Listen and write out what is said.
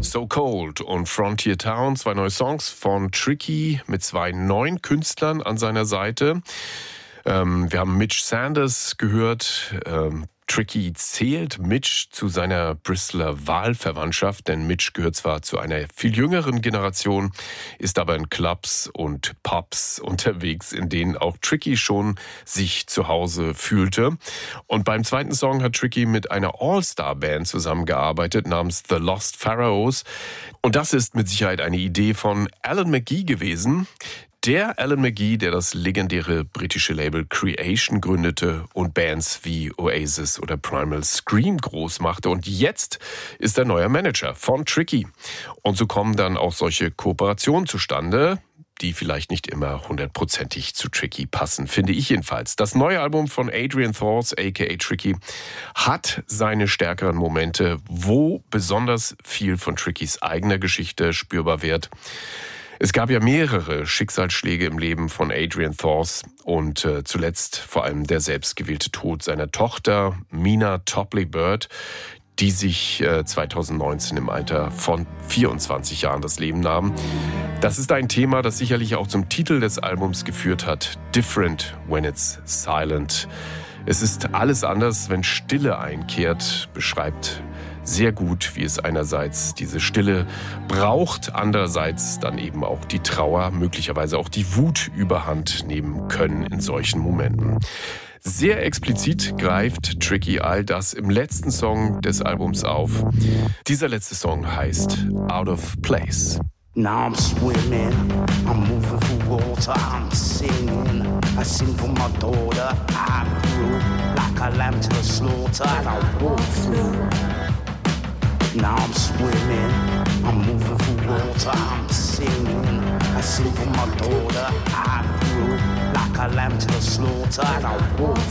So Cold und Frontier Town, 2 neue Songs von Tricky mit 2 neuen Künstlern an seiner Seite. Wir haben Mitch Sanders gehört. Tricky zählt Mitch zu seiner Bristoler Wahlverwandtschaft, denn Mitch gehört zwar zu einer viel jüngeren Generation, ist aber in Clubs und Pubs unterwegs, in denen auch Tricky schon sich zu Hause fühlte. Und beim zweiten Song hat Tricky mit einer All-Star-Band zusammengearbeitet namens The Lost Pharaohs. Und das ist mit Sicherheit eine Idee von Alan McGee gewesen. Der Alan McGee, der das legendäre britische Label Creation gründete und Bands wie Oasis oder Primal Scream groß machte. Und jetzt ist er neuer Manager von Tricky. Und so kommen dann auch solche Kooperationen zustande, die vielleicht nicht immer 100%ig zu Tricky passen, finde ich jedenfalls. Das neue Album von Adrian Thors, a.k.a. Tricky, hat seine stärkeren Momente, wo besonders viel von Trickys eigener Geschichte spürbar wird. Es gab ja mehrere Schicksalsschläge im Leben von Adrian Thors und zuletzt vor allem der selbstgewählte Tod seiner Tochter Mina Topley-Bird, die sich 2019 im Alter von 24 Jahren das Leben nahm. Das ist ein Thema, das sicherlich auch zum Titel des Albums geführt hat, Different When It's Silent. Es ist alles anders, wenn Stille einkehrt, beschreibt sehr gut, wie es einerseits diese Stille braucht, andererseits dann eben auch die Trauer, möglicherweise auch die Wut überhand nehmen können in solchen Momenten. Sehr explizit greift Tricky all das im letzten Song des Albums auf. Dieser letzte Song heißt Out of Place. Now I'm swimming, I'm moving through water, I'm singing, I sing for my daughter, I grew like a lamb to the slaughter, and I walk through. Now I'm swimming, I'm moving through water, I'm singing, I sing for my daughter, I grew like a lamb to the slaughter, and I walk